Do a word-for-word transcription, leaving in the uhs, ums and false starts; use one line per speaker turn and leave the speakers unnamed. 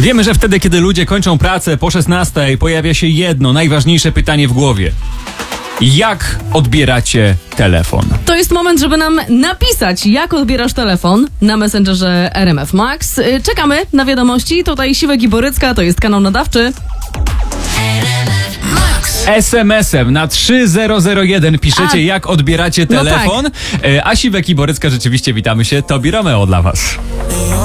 Wiemy, że wtedy, kiedy ludzie kończą pracę po szesnastej, pojawia się jedno najważniejsze pytanie w głowie. Jak odbieracie telefon?
To jest moment, żeby nam napisać, jak odbierasz telefon na Messengerze R M F Max. Czekamy na wiadomości. Tutaj Siwek i Borycka, to jest kanał nadawczy.
es em esem na trzy zero zero jeden piszecie,
A,
jak odbieracie
no
telefon. A Siwek i Borycka, rzeczywiście witamy się. Tobi Romeo dla was.